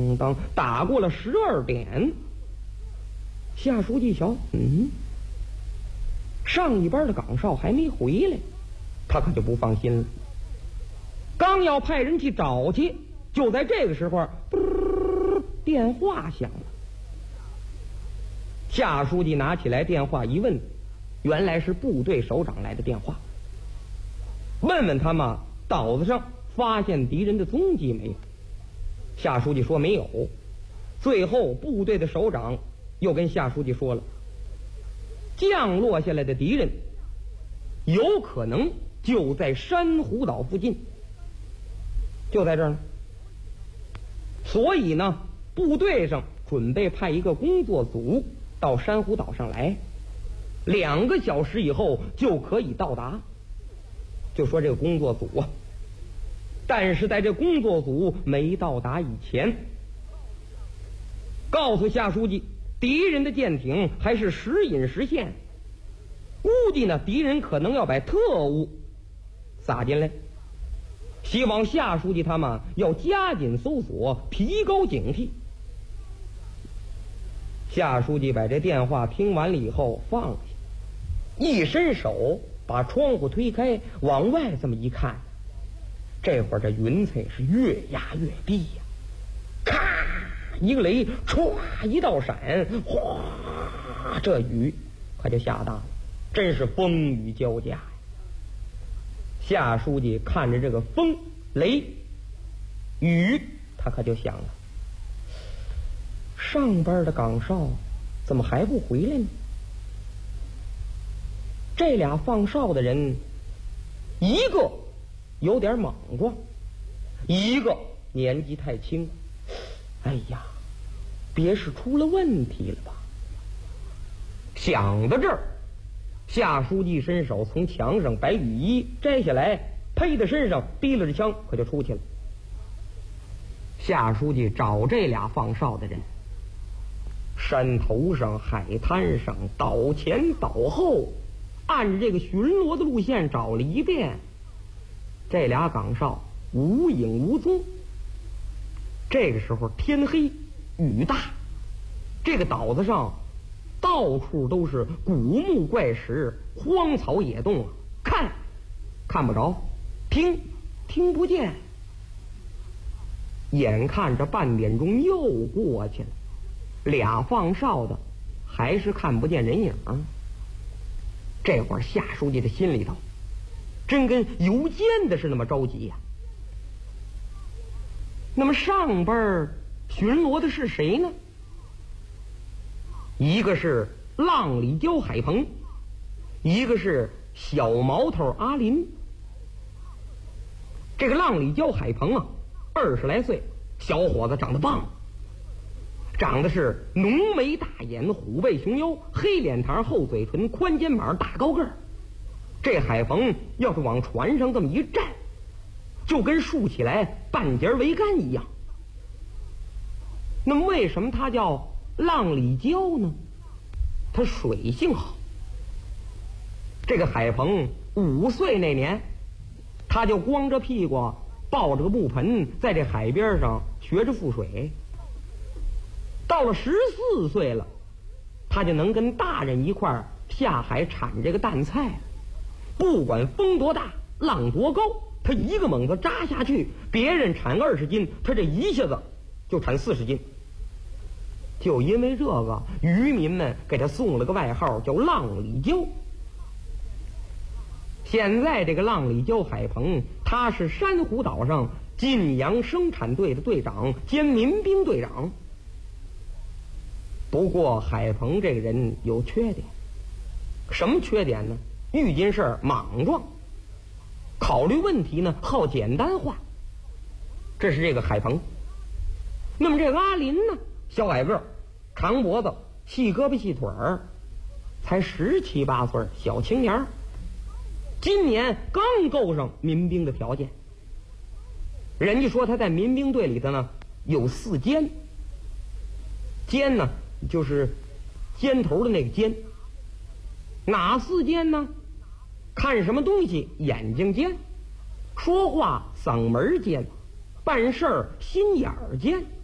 当当，打过了12点。夏书记瞧，上一班的岗哨还没回来，他可就不放心了。刚要派人去找去，就在这个时候，电话响了。夏书记拿起来电话一问，原来是部队首长来的电话，问问他们岛子上发现敌人的踪迹没有。夏书记说没有。最后部队的首长又跟夏书记说了，降落下来的敌人有可能就在珊瑚岛附近，就在这儿呢。所以呢，部队上准备派一个工作组到珊瑚岛上来，2个小时以后就可以到达。就说这个工作组啊，但是在这工作组没到达以前，告诉夏书记，敌人的舰艇还是时隐时现，估计呢敌人可能要把特务撒进来，希望夏书记他们要加紧搜索，提高警惕。夏书记把这电话听完了以后放下，一伸手把窗户推开，往外这么一看，这会儿这云彩是越压越低呀，咔一个雷，歘一道闪，哗，这雨可就下大了，真是风雨交加呀。夏书记看着这个风雷雨，他可就想了，上班的岗哨怎么还不回来呢？这俩放哨的人，一个有点莽撞，一个年纪太轻。哎呀，别是出了问题了吧？想到这儿，夏书记伸手从墙上把雨衣摘下来，披在身上，提了着枪可就出去了。夏书记找这俩放哨的人，山头上、海滩上，岛前岛后，按着这个巡逻的路线找了一遍，这俩岗哨无影无踪。这个时候天黑雨大，这个岛子上到处都是古木怪石，荒草野动啊，看不着，听不见。眼看着半点钟又过去了，俩放哨的还是看不见人影。这会儿夏书记的心里头真跟游监的是那么着急呀。那么上边巡逻的是谁呢？一个是浪里焦海鹏，一个是小毛头阿林。这个浪里焦海鹏啊，20来岁，小伙子长得棒，长得是浓眉大眼，虎背熊腰，黑脸膛，厚嘴唇，宽肩膀，大高个儿。这海鹏要是往船上这么一站，就跟竖起来半截桅杆一样。那么为什么他叫浪里焦呢？他水性好。这个海鹏5岁那年，他就光着屁股抱着个木盆在这海边上学着覆水。到了14岁了，他就能跟大人一块儿下海铲这个淡菜了。不管风多大，浪多高，他一个猛子扎下去，别人铲20斤，他这一下子就铲40斤。就因为这个，渔民们给他送了个外号叫浪里焦。现在这个浪里焦海鹏，他是珊瑚岛上晋阳生产队的队长兼民兵队长。不过海鹏这个人有缺点。什么缺点呢？遇见事儿莽撞，考虑问题呢好简单化。这是这个海鹏。那么这个阿林呢，小矮个，长脖子，细胳膊细腿儿，才17、18岁，小青年，今年刚够上民兵的条件。人家说他在民兵队里头呢有4尖，尖呢就是尖头的那个尖。哪4尖呢？看什么东西眼睛尖，说话嗓门尖，办事儿心眼儿尖。